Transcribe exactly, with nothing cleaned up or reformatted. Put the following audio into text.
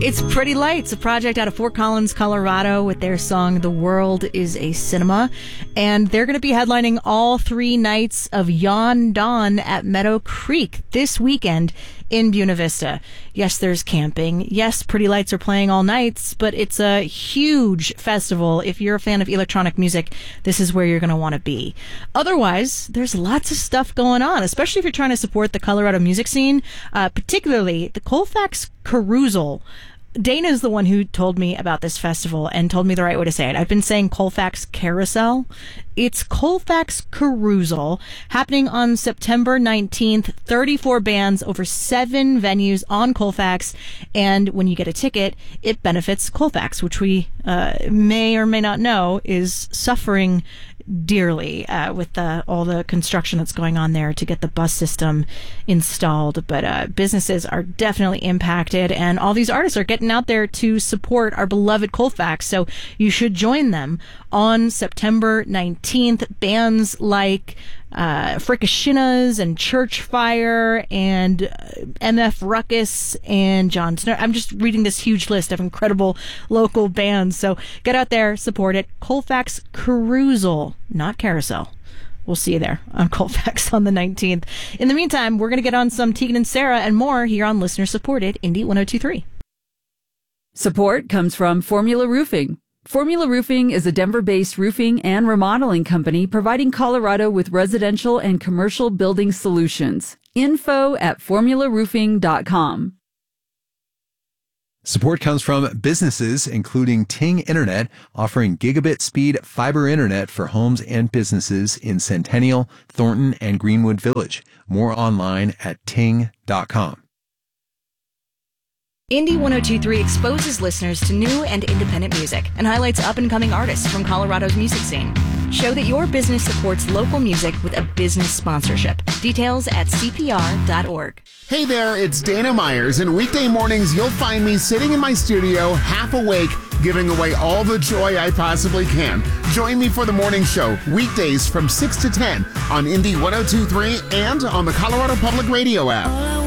It's Pretty Lights, a project out of Fort Collins, Colorado, with their song The World is a Cinema. And they're going to be headlining all three nights of Yon Dawn at Meadow Creek this weekend in Buena Vista. Yes, there's camping. Yes, Pretty Lights are playing all nights, but it's a huge festival. If you're a fan of electronic music, this is where you're going to want to be. Otherwise, there's lots of stuff going on, especially if you're trying to support the Colorado music scene, uh, particularly the Colfax Carousel. Dana is the one who told me about this festival and told me the right way to say it. I've been saying Colfax Carousel. It's Colfax Carousel, happening on September nineteenth. thirty-four bands over seven venues on Colfax. And when you get a ticket, it benefits Colfax, which we uh, may or may not know is suffering dearly uh, with the, all the construction that's going on there to get the bus system installed. But uh, businesses are definitely impacted, and all these artists are getting out there to support our beloved Colfax. So you should join them on September nineteenth. Bands like uh, Fricashinas and Churchfire and uh, M F Ruckus and John Snow. I'm just reading this huge list of incredible local bands. So get out there, support it. Colfax Carousel, not Carousel. We'll see you there on Colfax on the nineteenth. In the meantime, we're going to get on some Tegan and Sarah and more here on listener-supported Indie one oh two point three. Support comes from Formula Roofing. Formula Roofing is a Denver-based roofing and remodeling company providing Colorado with residential and commercial building solutions. Info at formula roofing dot com. Support comes from businesses, including Ting Internet, offering gigabit speed fiber internet for homes and businesses in Centennial, Thornton, and Greenwood Village. More online at ting dot com. Indie one oh two point three exposes listeners to new and independent music and highlights up-and-coming artists from Colorado's music scene. Show that your business supports local music with a business sponsorship. Details at c p r dot org. Hey there, it's Dana Myers, and weekday mornings you'll find me sitting in my studio, half awake, giving away all the joy I possibly can. Join me for the morning show, weekdays from six to ten on Indie one oh two point three and on the Colorado Public Radio app.